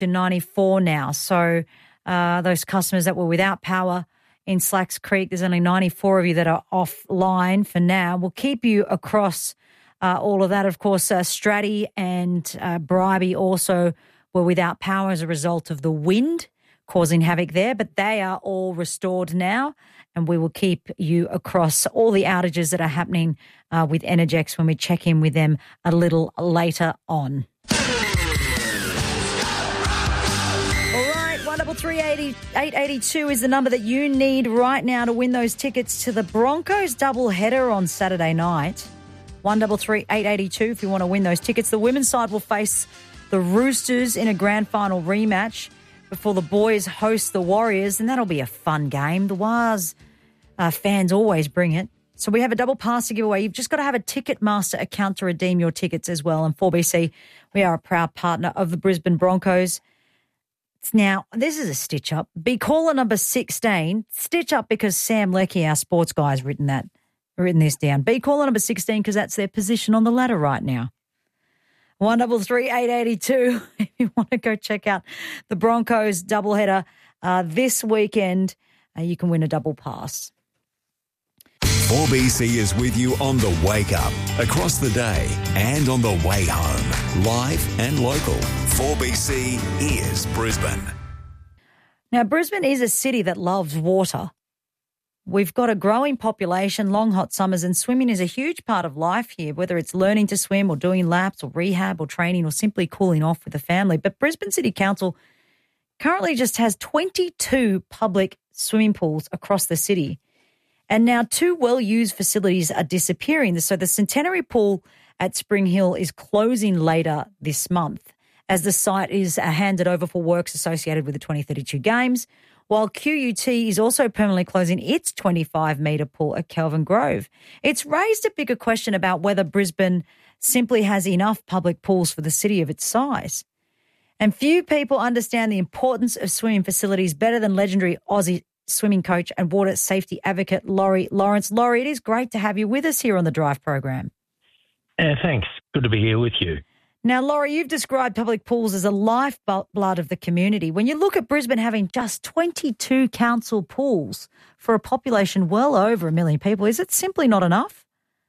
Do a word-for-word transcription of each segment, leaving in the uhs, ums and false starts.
to ninety-four now. So uh, those customers that were without power in Slacks Creek, there's only ninety-four of you that are offline for now. We'll keep you across uh, all of that. Of course, uh, Stratty and uh, Bribey also were without power as a result of the wind causing havoc there, but they are all restored now, and we will keep you across all the outages that are happening uh, with Energex when we check in with them a little later on. one double three eight eight two is the number that you need right now to win those tickets to the Broncos doubleheader on Saturday night. one double three eight eight two if you want to win those tickets. The women's side will face the Roosters in a grand final rematch before the boys host the Warriors, and that'll be a fun game. The Wars uh, fans always bring it. So we have a double pass to give away. You've just got to have a Ticketmaster account to redeem your tickets as well. And four B C, we are a proud partner of the Brisbane Broncos. Now, this is a stitch-up. Be caller number sixteen. Stitch-up because Sam Leckie, our sports guy, has written that, written this down. Be caller number sixteen because that's their position on the ladder right now. one double three eight eight two if you want to go check out the Broncos doubleheader uh, this weekend. Uh, you can win a double pass. four B C is with you on the wake up, across the day and on the way home. Live and local. four B C is Brisbane. Now, Brisbane is a city that loves water. We've got a growing population, long hot summers, and swimming is a huge part of life here, whether it's learning to swim or doing laps or rehab or training or simply cooling off with the family. But Brisbane City Council currently just has twenty-two public swimming pools across the city. And now two well-used facilities are disappearing. So the Centenary Pool at Spring Hill is closing later this month as the site is uh, handed over for works associated with the twenty thirty-two Games, while Q U T is also permanently closing its twenty-five metre pool at Kelvin Grove. It's raised a bigger question about whether Brisbane simply has enough public pools for the city of its size. And few people understand the importance of swimming facilities better than legendary Aussie swimming coach and water safety advocate Laurie Lawrence. Laurie, it is great to have you with us here on the Drive program. Uh, thanks. Good to be here with you. Now, Laurie, you've described public pools as a lifeblood of the community. When you look at Brisbane having just twenty-two council pools for a population well over a million people, is it simply not enough?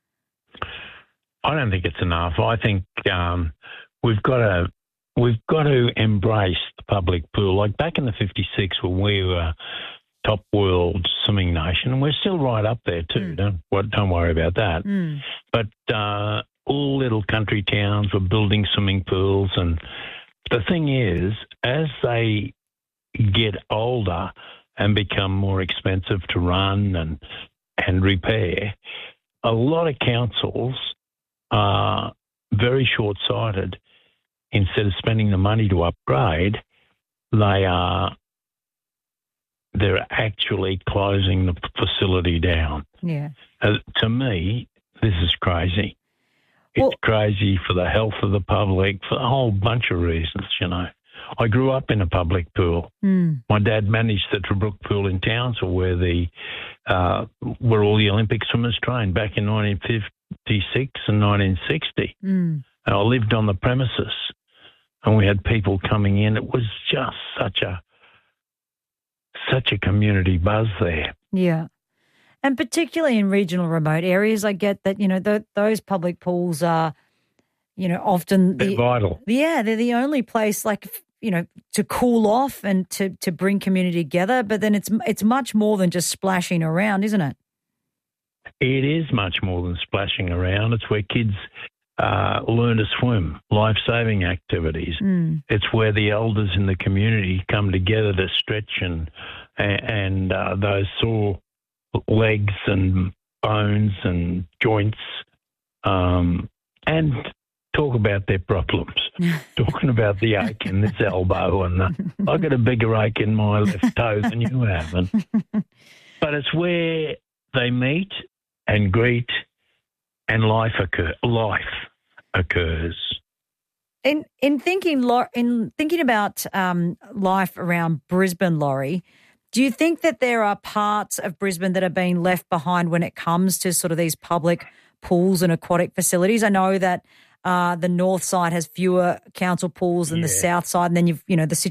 I don't think it's enough. I think um, we've got to we've got to embrace the public pool. Like back in the fifty-six when we were top world swimming nation, and we're still right up there too. Mm. Don't don't worry about that. Mm. But uh, all little country towns were building swimming pools, and the thing is, as they get older and become more expensive to run and and repair, a lot of councils are very short-sighted. Instead of spending the money to upgrade, they are they're actually closing the facility down. Yeah. Uh, to me, this is crazy. It's Well- crazy for the health of the public, for a whole bunch of reasons, you know. I grew up in a public pool. Mm. My dad managed the Trebrook Pool in Townsville, where the uh, where all the Olympic swimmers trained back in nineteen fifty-six and nineteen sixty. Mm. And I lived on the premises, and we had people coming in. It was just such a such a community buzz there. Yeah. And particularly in regional remote areas, I get that, you know, th- those public pools are, you know, often They're the, vital. Yeah, they're the only place, like, you know, to cool off and to, to bring community together. But then it's it's much more than just splashing around, isn't it? It is much more than splashing around. It's where kids uh, learn to swim, life-saving activities. Mm. It's where the elders in the community come together to stretch and and uh, those sore legs and bones and joints, um, and talk about their problems. Talking about the ache in this elbow, and the, I got a bigger ache in my left toe than you have. And, but it's where they meet and greet, and life occur. Life occurs. In in thinking Lau- in thinking about um, life around Brisbane, Laurie, do you think that there are parts of Brisbane that are being left behind when it comes to sort of these public pools and aquatic facilities? I know that uh, the north side has fewer council pools than the Yeah. south side, and then you've you know the